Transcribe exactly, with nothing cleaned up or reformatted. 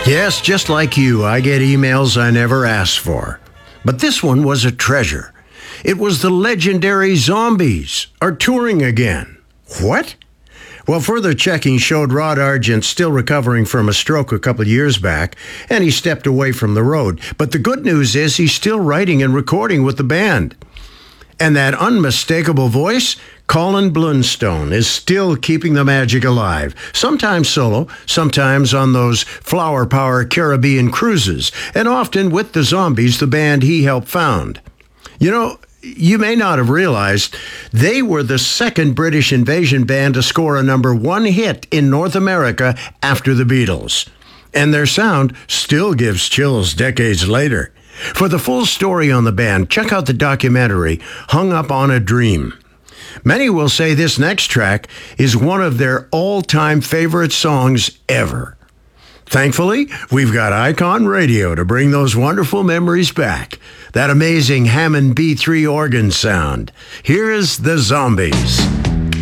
Yes, just like you, I get emails I never asked for. But this one was a treasure. It was the legendary Zombies are touring again. What? Well, further checking showed Rod Argent still recovering from a stroke a couple years back, and he stepped away from the road. But the good news is he's still writing and recording with the band. And that unmistakable voice, Colin Blunstone, is still keeping the magic alive. Sometimes solo, sometimes on those Flower Power Caribbean cruises, and often with the Zombies, the band he helped found. You know, you may not have realized they were the second British invasion band to score a number one hit in North America after the Beatles. And their sound still gives chills decades later. For the full story on the band, check out the documentary, Hung Up on a Dream. Many will say this next track is one of their all-time favorite songs ever. Thankfully, we've got Icon Radio to bring those wonderful memories back. That amazing Hammond B three organ sound. Here is the Zombies.